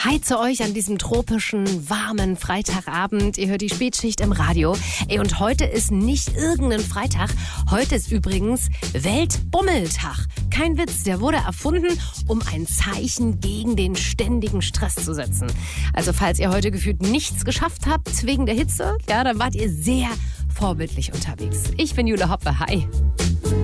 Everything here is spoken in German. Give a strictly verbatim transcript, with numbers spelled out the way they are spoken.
Hi zu euch an diesem tropischen, warmen Freitagabend. Ihr hört die Spätschicht im Radio. Ey, und heute ist nicht irgendein Freitag. Heute ist übrigens Weltbummeltag. Kein Witz, der wurde erfunden, um ein Zeichen gegen den ständigen Stress zu setzen. Also falls ihr heute gefühlt nichts geschafft habt wegen der Hitze, ja, dann wart ihr sehr vorbildlich unterwegs. Ich bin Jule Hoppe, hi.